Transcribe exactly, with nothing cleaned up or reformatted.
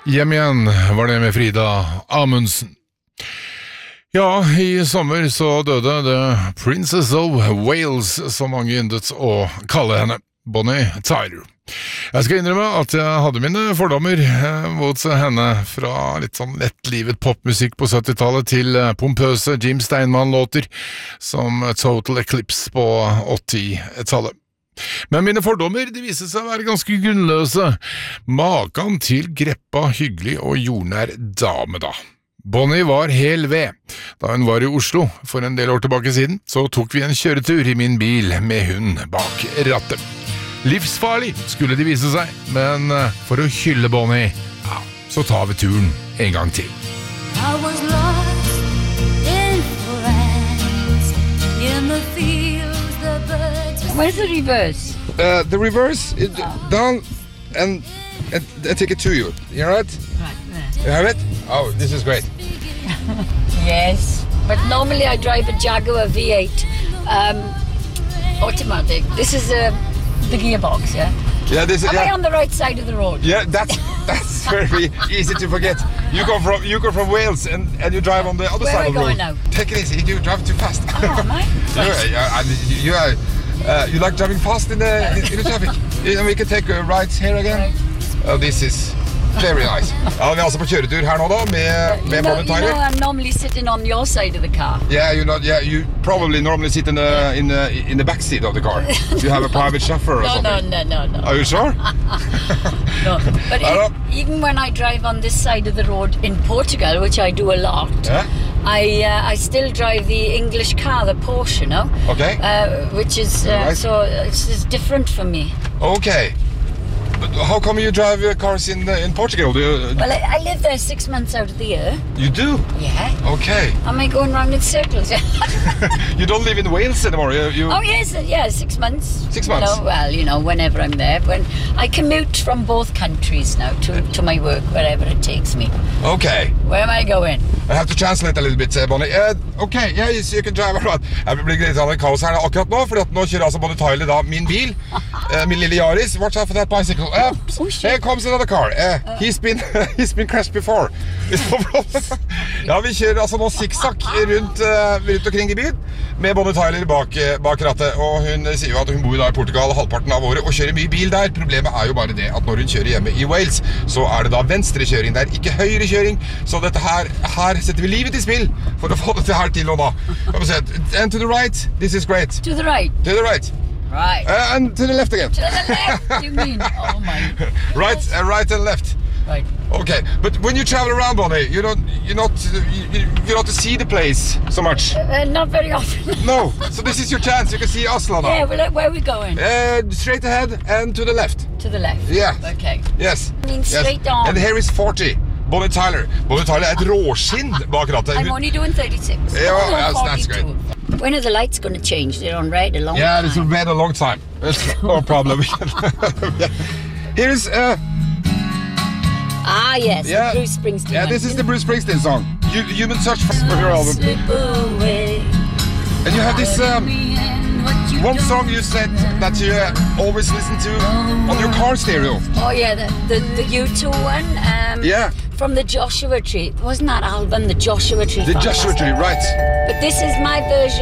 Hjem igjen var det med Frida Amundsen. Ja, i sommer så døde The Princess of Wales, som mange yndet å kalle henne, Bonnie Tyler. Jeg skal innrømme at jeg hadde mine fordommer mot henne, fra litt sånn lettlivet popmusikk på syttitallet til pompøse Jim Steinman-låter som Total Eclipse på åttitallet. Men mine fordommer de viste seg å være ganske grunnløse. Maken til greppa, hyggelig og jordnær dame da. Bonnie var hel ved. Da hun var i Oslo for en del år tilbake siden, så tok vi en kjøretur i min bil med hund bak rattet. Livsfarlig skulle de vise seg, men for å hylle Bonnie, ja, så tar vi turen en gang til. I was lost in France, in the fields, the birds. Where's the reverse? Uh, the reverse, it, down and, and, and take it to you. You all right? Right there. You have it? Oh, this is great. Yes, but normally I drive a Jaguar V eight, um, automatic. This is a the gearbox, yeah. Yeah, this is. Am Yeah. I on the right side of the road? Yeah, that's that's very easy to forget. You come from you come from Wales and, and you drive on the other Where side are of the we road. going now? Take it easy. You drive too fast. Oh, am I? you, yeah, and you are. Uh, you like driving fast in the in, in the traffic. And we can take uh, rides here again. Oh, this is very nice. Ja, vi er altså på kjøretur her nå da med You med know, Bonnie you know, Tyler. I'm normally sitting on your side of the car. Yeah, you know, yeah, you probably normally sit in the in the in the back seat of the car. You have a private chauffeur or No, no, something. no, no, no. Are you sure? No. But I e- don't- even when I drive on this side of the road in Portugal, which I do a lot, Yeah. I uh, I still drive the English car, the Porsche, no? Okay. Uh, which is uh, Right. so it's, it's different for me. Okay. But how come you drive your cars in uh, in Portugal? Do you, Well, I, I live there six months out of the year. you do? Yeah. Okay. Am I going round in circles? You don't live in Wales anymore. You, you Oh yes, yeah, six months. Six You months? know, well, you know, whenever I'm there. When I commute from both countries now to, to my work, wherever it takes me. Okay. Where am I going? I have to translate a little bit, uh, Bonnie. Uh, okay, yeah, you, you can drive around. Jeg blir litt sånn kaos her akkurat nå, fordi at nå kjører altså Bonnie Tyler da min bil, uh, min lille Yaris. Watch out for that bicycle. Uh, Oh, shit. here comes another car. Uh, he's been he's been crashed before. It's no problem. Ja, vi kjører altså nå sikksakk rundt, uh, rundt omkring i byen med Bonnie Tyler bak, uh, bak rattet, og hun sier jo at hun bor da i Portugal halvparten av året og kjører mye bil der. Problemet er jo bare det at når hun kjører hjemme i Wales, så er det da venstrekjøring der, ikke høyrekjøring. Så dette her, her setter vi livet i spill for å få dette her til og da. And to the right, this is great. To the right. To the right. Right. Uh, and to the left again. To the left, you mean? Oh my. Right, uh, right and left. Right. Okay, but when you travel around, Bonnie, you don't, you're not, you, you're not to see the place so much. Uh, not very often. No, so this is your chance. You can see Oslo now. Yeah, well, where are we going? Uh, straight ahead and to the left. To the left. Yeah. Okay. Yes. I mean, Yes. straight on. And here is forty. Bonnie Tyler. Bonnie Tyler er et råskinn bak rattet. I'm only doing thirty-six. Yeah, Oh, that's- that's forty-two. When are the lights going to change? They're on red a long Yeah, time. it's been a long time. It's no problem. Here's uh, Ah, yes, yeah, the Bruce Springsteen. yeah. one. This is the Bruce Springsteen song. You, Human Search for your album. Slip away. And you have this um, one song you said that you uh, always listen to on your car stereo. Oh yeah, the the, the U two one. Um, Yeah. From the Joshua Tree. Wasn't that album the Joshua Tree? The Joshua Tree, right? But this is my version.